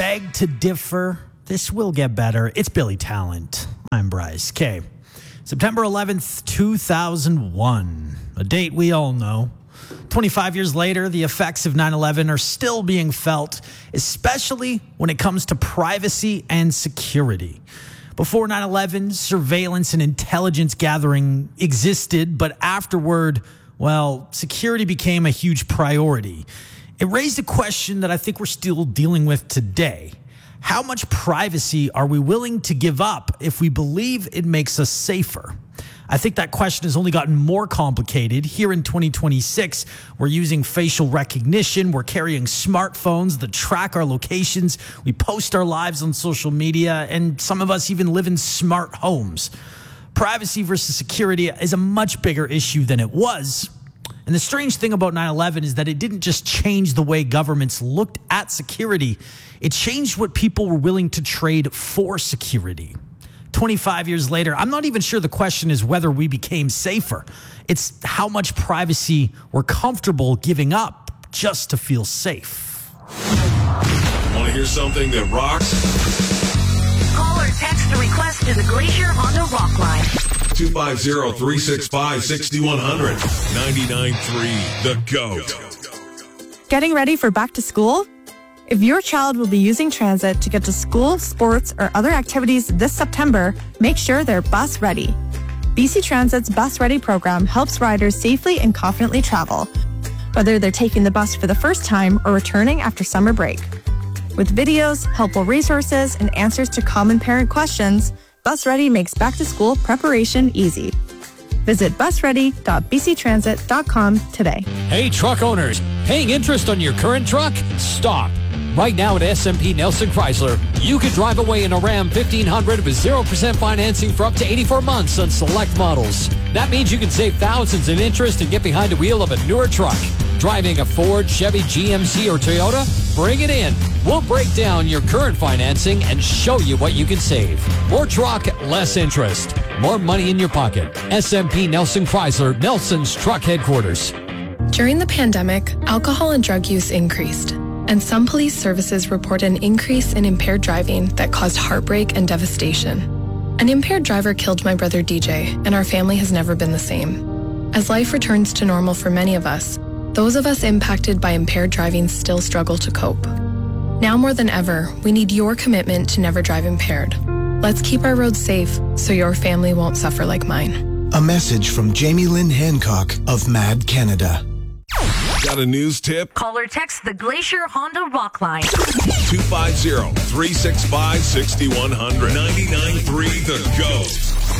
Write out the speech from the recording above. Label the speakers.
Speaker 1: beg to differ. This will get better. It's Billy Talent. I'm Bryce K. September 11th, 2001. A date we all know. 25 years later, the effects of 9/11 are still being felt, especially when it comes to privacy and security. Before 9/11, surveillance and intelligence gathering existed, but afterward, well, security became a huge priority. It raised a question that I think we're still dealing with today. How much privacy are we willing to give up if we believe it makes us safer? I think that question has only gotten more complicated. Here in 2026, we're using facial recognition. We're carrying smartphones that track our locations. We post our lives on social media, and some of us even live in smart homes. Privacy versus security is a much bigger issue than it was. And the strange thing about 9/11 is that it didn't just change the way governments looked at security. It changed what people were willing to trade for security. 25 years later, I'm not even sure the question is whether we became safer. It's how much privacy we're comfortable giving up just to feel safe.
Speaker 2: Want to hear something that rocks?
Speaker 3: Call or text the request to the Glacier Honda Rock Line.
Speaker 2: 250-365-6100. 99.3 The GOAT.
Speaker 4: Getting ready for back to school? If your child will be using transit to get to school, sports, or other activities this September, make sure they're bus ready. BC Transit's Bus Ready program helps riders safely and confidently travel, whether they're taking the bus for the first time or returning after summer break. With videos, helpful resources, and answers to common parent questions, Bus Ready makes back-to-school preparation easy. Visit busready.bctransit.com today.
Speaker 5: Hey, truck owners, paying interest on your current truck? Stop. Right now at S&P Nelson Chrysler, you could drive away in a Ram 1500 with 0% financing for up to 84 months on select models. That means you can save thousands in interest and get behind the wheel of a newer truck. Driving a Ford, Chevy, GMC, or Toyota? Bring it in. We'll break down your current financing and show you what you can save. More truck, less interest. More money in your pocket. S&P Nelson Chrysler, Nelson's truck headquarters.
Speaker 6: During the pandemic, alcohol and drug use increased, and some police services report an increase in impaired driving that caused heartbreak and devastation. An impaired driver killed my brother DJ, and our family has never been the same. As life returns to normal for many of us, those of us impacted by impaired driving still struggle to cope. Now more than ever, we need your commitment to never drive impaired. Let's keep our roads safe so your family won't suffer like mine.
Speaker 7: A message from Jamie Lynn Hancock of MAD Canada.
Speaker 2: Got a news tip?
Speaker 3: Call or text the Glacier Honda Rock Line.
Speaker 2: 250-365-6100. 99.3 The GOAT.